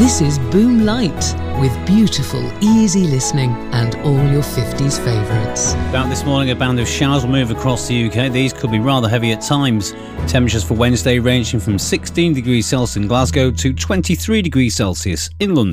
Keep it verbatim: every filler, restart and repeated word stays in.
This is Boom Light with beautiful, easy listening and all your fifties favourites. About this morning, a band of showers will move across the U K. These could be rather heavy at times. Temperatures for Wednesday ranging from sixteen degrees Celsius in Glasgow to twenty-three degrees Celsius in London.